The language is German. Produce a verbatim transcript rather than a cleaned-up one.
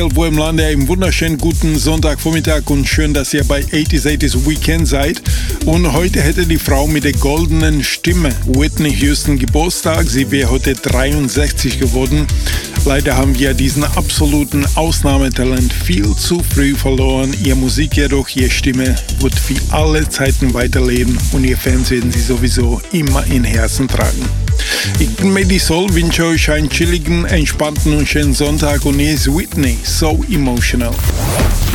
Wo im Lande, einen wunderschönen guten Sonntagvormittag und schön, dass ihr bei achtziger achtziger Weekend seid. Und heute hätte die Frau mit der goldenen Stimme, Whitney Houston, Geburtstag. Sie wäre heute dreiundsechzig geworden. Leider haben wir diesen absoluten Ausnahmetalent viel zu früh verloren. Ihre Musik jedoch, ihre Stimme wird für alle Zeiten weiterleben und ihr Fans werden sie sowieso immer in Herzen tragen. Ich bin Medi Soul, wünsche euch einen chilligen, entspannten und schönen Sonntag und hier ist Whitney, So Emotional.